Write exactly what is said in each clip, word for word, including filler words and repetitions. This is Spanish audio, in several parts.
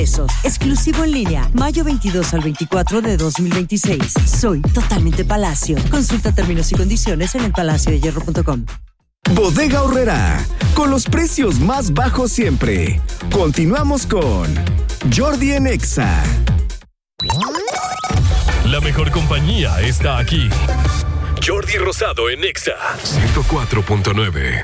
Pesos. Exclusivo en línea. Mayo veintidós al veinticuatro de dos mil veintiséis. Soy totalmente Palacio. Consulta términos y condiciones en el palacio de hierro punto com. Bodega Aurrera, con los precios más bajos siempre. Continuamos con Jordi en Exa. La mejor compañía está aquí. Jordi Rosado en Exa ciento cuatro punto nueve.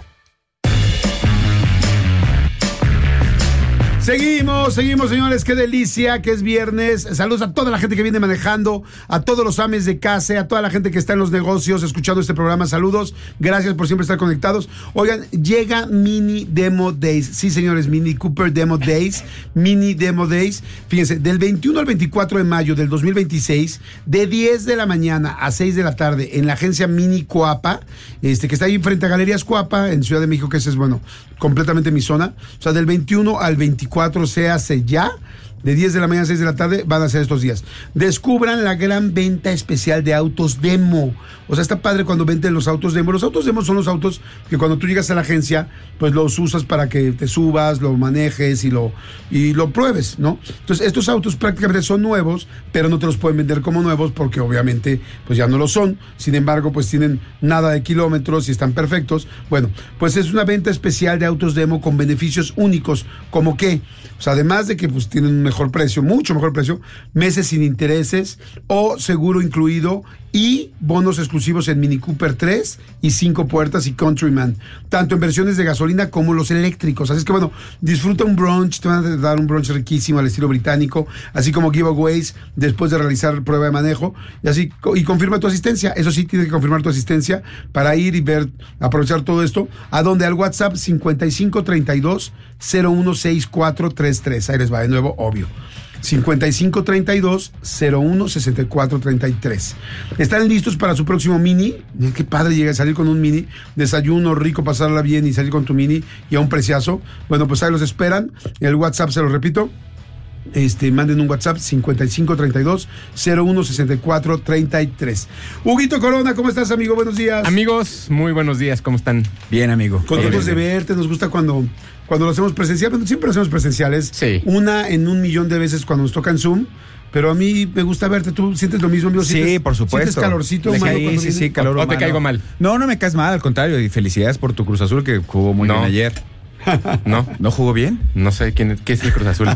Seguimos, seguimos, señores, qué delicia, que es viernes. Saludos a toda la gente que viene manejando, a todos los ames de casa, a toda la gente que está en los negocios escuchando este programa. Saludos, gracias por siempre estar conectados. Oigan, llega Mini Demo Days. Sí, señores, Mini Cooper Demo Days, Mini Demo Days. Fíjense, del veintiuno al veinticuatro de mayo del dos mil veintiséis, de diez de la mañana a seis de la tarde, en la agencia Mini Coapa, este, que está ahí frente a Galerías Coapa, en Ciudad de México, que ese es, bueno, completamente mi zona. O sea, del veintiuno al veinticuatro se hace ya, de diez de la mañana a seis de la tarde, van a ser estos días. Descubran la gran venta especial de autos demo. O sea, está padre cuando venden los autos demo. Los autos demo son los autos que cuando tú llegas a la agencia, pues los usas para que te subas, lo manejes y lo, y lo pruebes, ¿no? Entonces, estos autos prácticamente son nuevos, pero no te los pueden vender como nuevos porque obviamente pues ya no lo son. Sin embargo, pues tienen nada de kilómetros y están perfectos. Bueno, pues es una venta especial de autos demo con beneficios únicos, como que, o sea, además de que pues tienen un mejor precio, mucho mejor precio, meses sin intereses o seguro incluido y bonos exclusivos en Mini Cooper tres y cinco puertas y Countryman, tanto en versiones de gasolina como los eléctricos. Así es que bueno, disfruta un brunch, te van a dar un brunch riquísimo al estilo británico, así como giveaways después de realizar prueba de manejo y así, y confirma tu asistencia. Eso sí, tienes que confirmar tu asistencia para ir y ver, aprovechar todo esto. ¿A dónde? Al WhatsApp cincuenta y cinco treinta y dos cero uno sesenta y cuatro treinta y tres. Ahí les va de nuevo, obvio. cincuenta y cinco treinta y dos cero uno sesenta y cuatro treinta y tres. ¿Están listos para su próximo mini? Qué padre llega a salir con un mini, desayuno rico, pasarla bien y salir con tu mini y a un preciazo. Bueno, pues ahí los esperan. El WhatsApp, se lo repito, este, manden un WhatsApp cincuenta y cinco treinta y dos cero uno sesenta y cuatro treinta y tres. Huguito Corona, ¿cómo estás, amigo? Buenos días. Amigos, muy buenos días, ¿cómo están? Bien, amigo. Contentos de verte, nos gusta cuando Cuando lo hacemos presencial, siempre lo hacemos presenciales. Sí. Una en un millón de veces cuando nos toca en Zoom. Pero a mí me gusta verte. ¿Tú sientes lo mismo, amigo? Sí, por supuesto. ¿Sientes calorcito Le humano caí, cuando sí, viene? sí, calor ¿O humano. te caigo mal? No, no me caes mal, al contrario. Y felicidades por tu Cruz Azul que jugó muy No. bien ayer. ¿No? ¿No jugó bien? No sé quién es, qué es el Cruz Azul.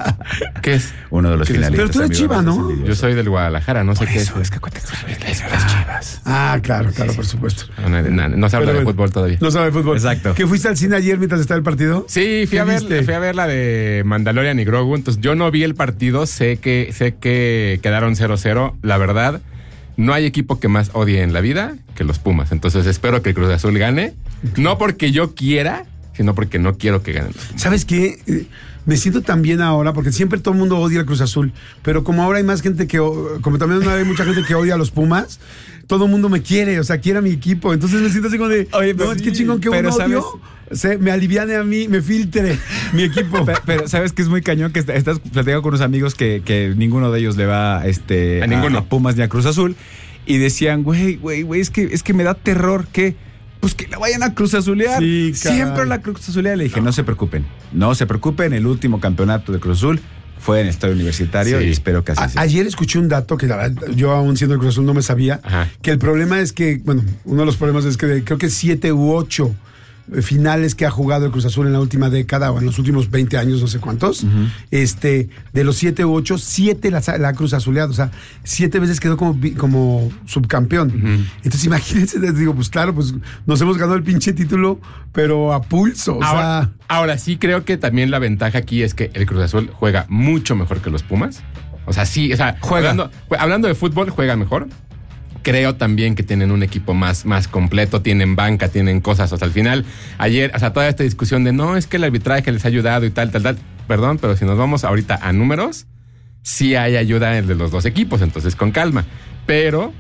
¿Qué es? Uno de los finalistas. Pero tú eres amigo, Chiva, ¿no? envidioso. Yo soy del Guadalajara, no sé Por qué eso, es. es que cuenta que soy las Chivas. Ah, claro, claro, por supuesto. No, no, no, no se habla Pero de bueno, fútbol todavía. No sabe de fútbol. Exacto. ¿Que fuiste al cine ayer mientras estaba el partido? Sí, fui ¿Qué a, ver, viste? fui a ver la de Mandalorian y Grogu. Entonces, yo no vi el partido. Sé que, sé que quedaron cero cero. La verdad, no hay equipo que más odie en la vida que los Pumas. Entonces, espero que el Cruz Azul gane. No porque yo quiera, sino porque no quiero que ganen. ¿Sabes qué? Eh, Me siento tan bien ahora, porque siempre todo el mundo odia el Cruz Azul, pero como ahora hay más gente que, como también hay mucha gente que odia a los Pumas, todo el mundo me quiere, o sea, quiere a mi equipo. Entonces me siento así como de, oye, no, sí, qué chingón que pero uno odio, ¿sabes? se, me aliviane a mí, me filtre mi equipo. Pero, pero sabes que es muy cañón que estás platicando con unos amigos que, que ninguno de ellos le va este, a, ninguno. a Pumas ni a Cruz Azul, y decían, güey, güey, güey, es que, es que me da terror que... Pues que la vayan a Cruz Azulear. Sí, siempre la Cruz Azulear. Le dije, no. no se preocupen. No se preocupen. El último campeonato de Cruz Azul fue en el Estadio Universitario, sí. Y espero que así a, sea. Ayer escuché un dato que la verdad, yo aún siendo el Cruz Azul no me sabía. Ajá. Que el problema es que, bueno, uno de los problemas es que de, creo que siete u ocho finales que ha jugado el Cruz Azul en la última década o en los últimos veinte años, no sé cuántos, uh-huh. este, de los siete u ocho, siete la, la Cruz Azuleado, o sea, siete veces quedó como, como subcampeón. Uh-huh. Entonces imagínense, les digo, pues claro, pues nos hemos ganado el pinche título, pero a pulso, o ahora, sea... Ahora sí creo que también la ventaja aquí es que el Cruz Azul juega mucho mejor que los Pumas. O sea, sí, o sea, juega. Hablando, hablando de fútbol, juega mejor. Creo también que tienen un equipo más, más completo, tienen banca, tienen cosas. O sea, al final, ayer, o sea, toda esta discusión de no, es que el arbitraje les ha ayudado y tal, tal, tal. Perdón, pero si nos vamos ahorita a números, sí hay ayuda de los dos equipos, entonces con calma. Pero,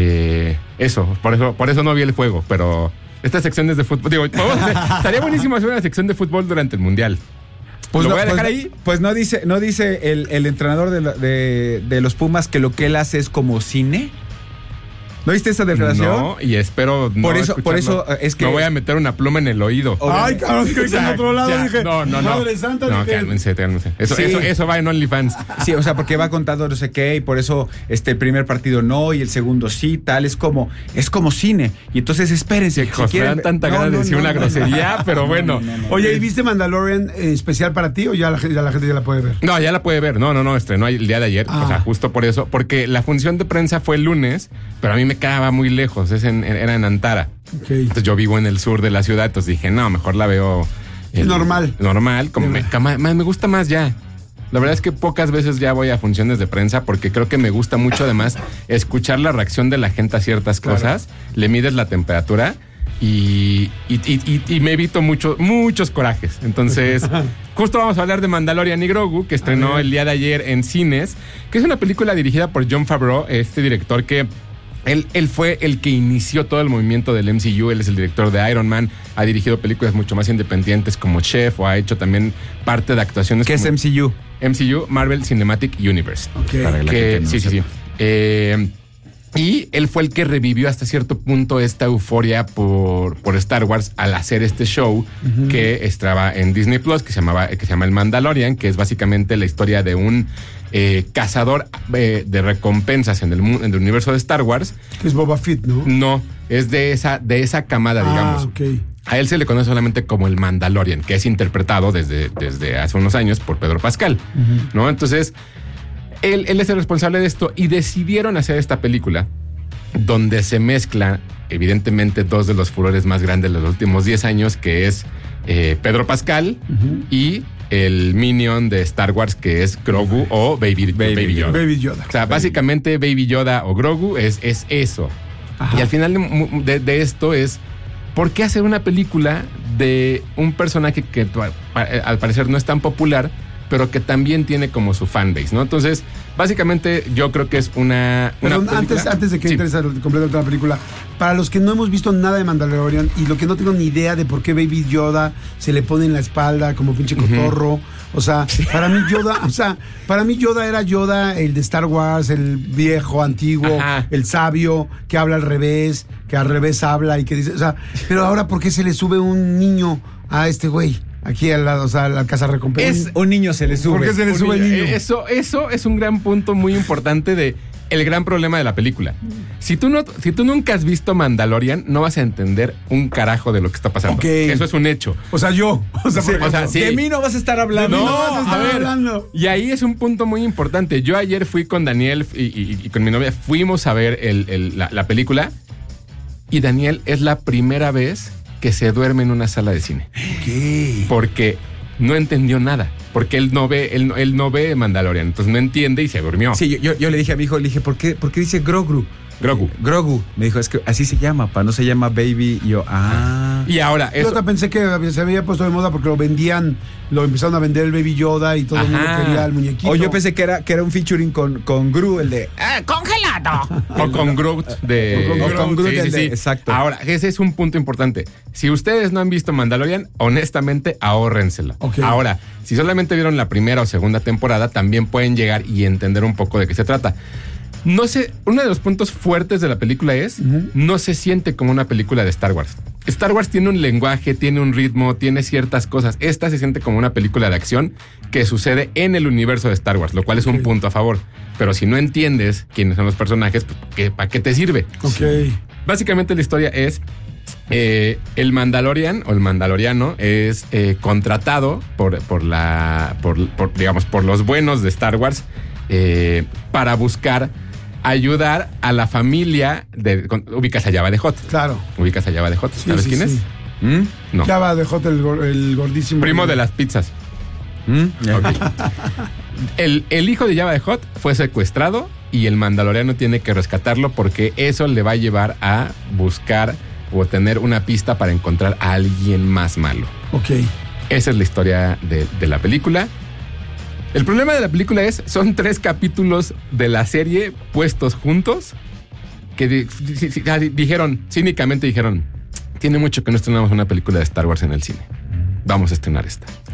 eh, eso, por eso, por eso no vi el juego, pero estas secciones de fútbol, digo, hacer, estaría buenísimo hacer una sección de fútbol durante el Mundial. Pues lo no, voy a dejar pues, ahí. Pues no dice, no dice el, el entrenador de, la, de, de los Pumas que lo que él hace es como cine. ¿No viste esa declaración? No, y espero no Por eso, por eso es que... Me voy a meter una pluma en el oído. Ay, cabrón, que en otro lado ya, dije. No, no, no. Madre santa, no, dije. cálmense, cálmense. Eso, Sí. eso, eso va en OnlyFans. Sí, o sea, porque va contando no sé qué, y por eso este, el primer partido no, y el segundo sí, tal. Es como, es como cine. Y entonces espérense. Hijos, si quieren- me dan tanta No, ganas de no, decir no, una no, grosería, no. pero bueno. No, no, no. Oye, ¿y viste Mandalorian eh, especial para ti o ya la, ya la gente ya la puede ver? No, ya la puede ver. No, no, no, estrenó el día de ayer. Ah. O sea, justo por eso. Porque la función de prensa fue el lunes, pero a mí me quedaba muy lejos. Es en, era en Antara. Okay. Entonces yo vivo en el sur de la ciudad, entonces dije, no, mejor la veo... Normal. Normal, como me, cama- más, me gusta más ya. La verdad es que pocas veces ya voy a funciones de prensa porque creo que me gusta mucho además escuchar la reacción de la gente a ciertas Claro. cosas. Le mides la temperatura y, y, y, y- y me evito mucho, muchos corajes. Entonces, justo vamos a hablar de Mandalorian y Grogu, que estrenó el día de ayer en cines, que es una película dirigida por Jon Favreau, este director que Él, él fue el que inició todo el movimiento del M C U. Él es el director de Iron Man. Ha dirigido películas mucho más independientes como Chef, o ha hecho también parte de actuaciones. ¿Qué es como M C U? M C U, Marvel Cinematic Universe. Ok. Para la Que- gente que no sí, sí, sí. sepa. Eh, y él fue el que revivió hasta cierto punto esta euforia por, por Star Wars al hacer este show que estaba en Disney Plus, que se llamaba, que se llama El Mandalorian, que es básicamente la historia de un eh, cazador eh, de recompensas en el, mu- en el universo de Star Wars. Que es Boba Fett, ¿no? No, es de esa, de esa camada, digamos. Ah, ok. A él se le conoce solamente como el Mandalorian, que es interpretado desde, desde hace unos años por Pedro Pascal, ¿no? Entonces, él, él es el responsable de esto y decidieron hacer esta película donde se mezcla, evidentemente, dos de los furores más grandes de los últimos diez años, que es eh, Pedro Pascal y el Minion de Star Wars, que es Grogu o Baby, Baby Baby Yoda. Baby Yoda. O sea, básicamente Baby Yoda o Grogu es, es eso. Ajá. Y al final de, de- de esto es, ¿por qué hacer una película de un personaje que pa- pa- al parecer no es tan popular, pero que también tiene como su fanbase, ¿no? Entonces, básicamente yo creo que es una... una Perdón, película- antes, antes de que Sí. entres a completamente la película, para los que no hemos visto nada de Mandalorian y lo que no tengo ni idea de por qué Baby Yoda se le pone en la espalda como pinche cotorro, o sea, para mí Yoda, o sea, para mí Yoda era Yoda, el de Star Wars, el viejo, antiguo, Ajá. el sabio, que habla al revés, que al revés habla y que dice, o sea, pero ahora ¿por qué se le sube un niño a este güey? Aquí al lado, o sea, a la casa recompensa. Es un niño se le sube. ¿Por qué se le Un sube el niño. niño? Eh, Eso, eso es un gran punto muy importante de el gran problema de la película. Si tú, no, si tú nunca has visto Mandalorian, no vas a entender un carajo de lo que está pasando. Ok. Eso es un hecho. O sea, yo, o sea, Sí, por o sea, ejemplo. sí. De mí no vas a estar hablando. De mí No, no vas a estar a ver. hablando. Y ahí es un punto muy importante. Yo ayer fui con Daniel y, y- y con mi novia, fuimos a ver el- el- la, la película y Daniel es la primera vez que se duerme en una sala de cine. ¿Qué? Porque no entendió nada. Porque él no ve, él, él no ve Mandalorian. Entonces no entiende y se durmió. Sí, yo, yo, yo le dije a mi hijo, le dije, ¿por qué, ¿por qué dice Grogu? Grogu. Grogu. Me dijo, es que así se llama, pa, no se llama Baby. Y yo, ah. Y ahora, Yo eso, hasta pensé que se había puesto de moda porque lo vendían, lo empezaron a vender el Baby Yoda y todo el mundo Ajá. quería el muñequito. O yo pensé que era, que era un featuring con, con Gru, el de. ¡Eh, congelado! o con Groot de... O con Groot, Sí, con Groot sí, del de- sí. exacto. Ahora, ese es un punto importante. Si ustedes no han visto Mandalorian, honestamente, ahórrenselo. Ok. Ahora, si solamente vieron la primera o segunda temporada, también pueden llegar y entender un poco de qué se trata. No sé, uno de los puntos fuertes de la película es, no se siente como una película de Star Wars. Star Wars tiene un lenguaje, tiene un ritmo, tiene ciertas cosas. Esta se siente como una película de acción que sucede en el universo de Star Wars, lo cual es un punto a favor. Pero si no entiendes quiénes son los personajes, pues, ¿qué- ¿para qué te sirve? Ok. Básicamente la historia es eh, el Mandalorian o el Mandaloriano es eh, contratado por, por la por, por, digamos por los buenos de Star Wars eh, para buscar ayudar a la familia de con- ubicas a Jabba the Hutt. Claro. Ubicas a Jabba the Hutt. Sí, ¿Sabes sí, quién sí. es? ¿Mm? No. Ya va de J el, gor- el gordísimo. Primo de las pizzas. ¿Mm? Ok. El, el hijo de Jabba the Hutt fue secuestrado y el Mandaloriano tiene que rescatarlo porque eso le va a llevar a buscar o tener una pista para encontrar a alguien más malo. Ok. Esa es la historia de, de la película. El problema de la película es, son tres capítulos de la serie puestos juntos que di- di- di- di- dijeron, cínicamente dijeron, tiene mucho que no estrenamos una película de Star Wars en el cine. Vamos a estrenar esta.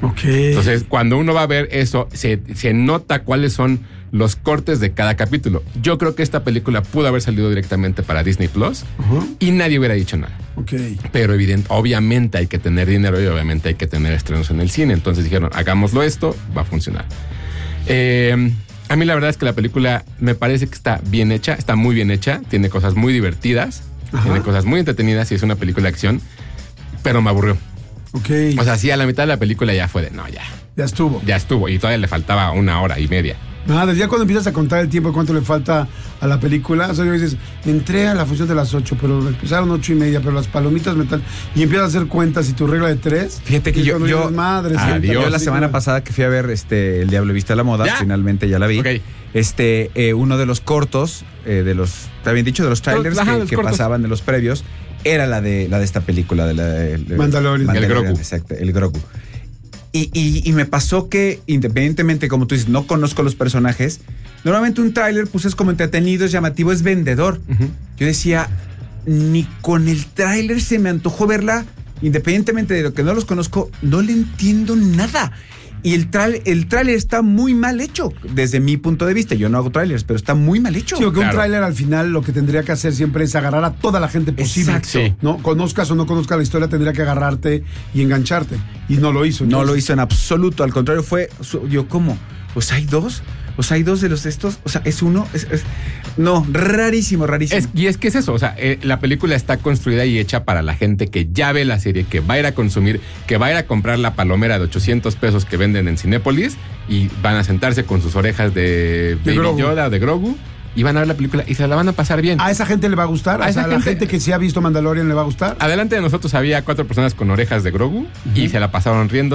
Ok. Entonces, cuando uno va a ver eso, se, se nota cuáles son los cortes de cada capítulo. Yo creo que esta película pudo haber salido directamente para Disney Plus uh-huh. y nadie hubiera dicho nada. Okay. Pero evidente, obviamente hay que tener dinero y obviamente hay que tener estrenos en el cine. Entonces dijeron, hagámoslo esto, va a funcionar. Eh, a mí la verdad es que la película me parece que está bien hecha, está muy bien hecha, tiene cosas muy divertidas, ajá. tiene cosas muy entretenidas y es una película de acción, pero me aburrió. Okay. O sea, sí, a la mitad de la película ya fue de, no, ya. Ya estuvo. Ya estuvo y todavía le faltaba una hora y media. Nada, ya cuando empiezas a contar el tiempo y cuánto le falta a la película, o sea, dices, entré a la función de las ocho, pero empezaron ocho y media, pero las palomitas me tal, y empiezas a hacer cuentas y tu regla de tres. Fíjate que yo, yo, madre, yo la semana pasada que fui a ver este El Diablo Viste a la Moda, ¿ya? Finalmente ya la vi. Okay. Este, eh, uno de los cortos, eh, de los, ¿te habían dicho? De los trailers Ajá, que, los que pasaban de los previos, era la de la de esta película, de la de, de Mandalorian. Mandalorian. El Grogu. Exacto, el Grogu. Y, y, y me pasó que, independientemente, como tú dices, no conozco los personajes, normalmente un tráiler, pues es como entretenido, es llamativo, es vendedor. Uh-huh. Yo decía, ni con el tráiler se me antojó verla, independientemente de lo que no los conozco, no le entiendo nada. Y el tráiler el tráiler está muy mal hecho, desde mi punto de vista. Yo no hago tráilers, pero está muy mal hecho. Sí, porque claro. un tráiler al final lo que tendría que hacer siempre es agarrar a toda la gente posible. Exacto. ¿No? Conozcas o no conozcas la historia, tendría que agarrarte y engancharte. Y no lo hizo. Entonces. No lo hizo en absoluto. Al contrario, fue... Yo, ¿cómo? ¿Pues hay dos? O sea, hay dos de los estos, o sea, es uno, es, es no, rarísimo, rarísimo. Es, y es que es eso, o sea, eh, la película está construida y hecha para la gente que ya ve la serie, que va a ir a consumir, que va a ir a comprar la palomera de ochocientos pesos que venden en Cinépolis y van a sentarse con sus orejas de, de Baby Yoda o de Grogu y van a ver la película y se la van a pasar bien. ¿A esa gente le va a gustar? ¿A, o sea, esa gente, la gente que sí ha visto Mandalorian le va a gustar? Adelante de nosotros había cuatro personas con orejas de Grogu uh-huh. y se la pasaron riendo.